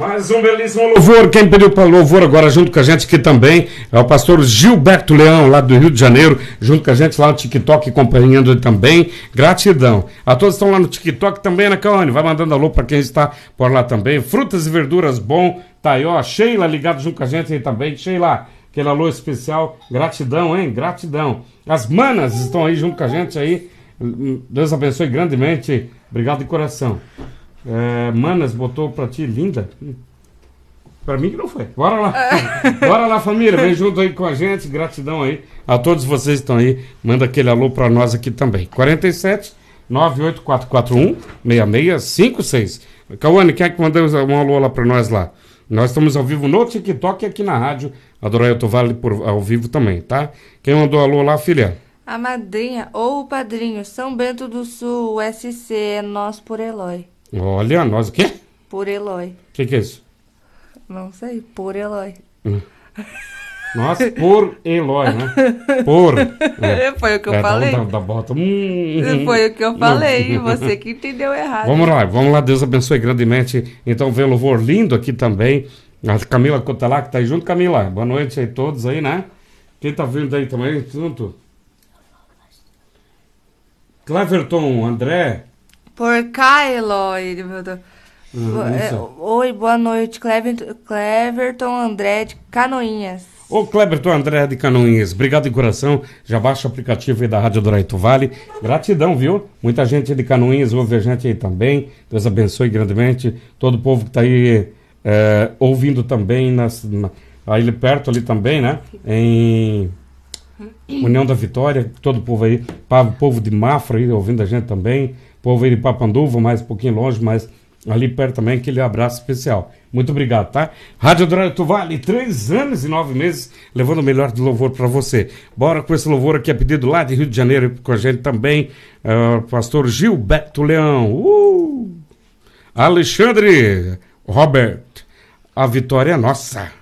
Mais um belíssimo louvor. Quem pediu para louvor agora junto com a gente aqui também é o pastor Gilberto Leão, lá do Rio de Janeiro, junto com a gente lá no TikTok, acompanhando ele também. Gratidão. A todos que estão lá no TikTok também, né, Caone? Vai mandando alô para quem está por lá também. Frutas e verduras bom. Tá aí, ó. Sheila ligado junto com a gente aí também. Sheila, aquele alô especial. Gratidão, hein? Gratidão. As manas estão aí junto com a gente aí. Deus abençoe grandemente. Obrigado de coração. Manas botou pra ti, linda. Pra mim que não foi. Bora lá. Bora lá, família. Vem junto aí com a gente. Gratidão aí a todos vocês que estão aí. Manda aquele alô pra nós aqui também. 47 98441 6656. Cauane, quem é que mandou um alô lá pra nós lá? Nós estamos ao vivo no TikTok e aqui na rádio Adoraiato Vale ao vivo também, tá? Quem mandou alô lá, filha? A madrinha ou o padrinho, São Bento do Sul, SC, é nós por Eloy. Olha, nós o quê? Por Eloy. O que é isso? Não sei, por Eloy. Nós por Eloy, né? Por. Foi o que eu falei. Da bota. Foi o que eu falei. Você que entendeu errado. Vamos lá. Deus abençoe grandemente. Então, vem louvor lindo aqui também. A Camila Cotelá, que tá aí junto. Camila, boa noite aí todos aí, né? Quem tá vindo aí também junto? Cleverton, André. Por cá, Eloy. Ele mandou. Oi, boa noite. Cleverton André de Canoinhas. Ô, Cleberton André de Canoinhas, obrigado de coração. Já baixa o aplicativo aí da Rádio Adoraiato Vale. Gratidão, viu? Muita gente de Canoinhas ouve a gente aí também. Deus abençoe grandemente. Todo o povo que está aí ouvindo também, aí perto ali também, né? Em União da Vitória, todo o povo aí. Povo de Mafra aí ouvindo a gente também. Povo aí de Papanduva, mais um pouquinho longe, mas ali perto também, aquele abraço especial. Muito obrigado, tá? Rádio Adoraiato Vale, 3 anos e 9 meses, levando o melhor de louvor para você. Bora com esse louvor aqui, a pedido lá de Rio de Janeiro, com a gente também, pastor Gilberto Leão. Alexandre Robert, a vitória é nossa.